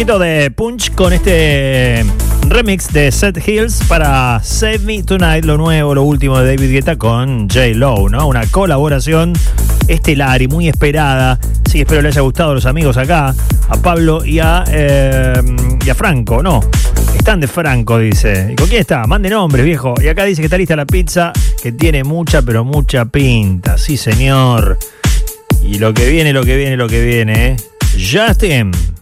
poquito de punch con este remix de Seth Hills para Save Me Tonight, lo nuevo, lo último de David Guetta con J-Lo, ¿no? Una colaboración estelar y muy esperada. Sí, espero le haya gustado a los amigos acá, a Pablo y a Franco, ¿no? Están de Franco, dice. ¿Y con quién está? Mande nombres, viejo. Y acá dice que está lista la pizza, que tiene mucha, pero mucha pinta. Sí, señor. Y lo que viene, ¿eh? Justin.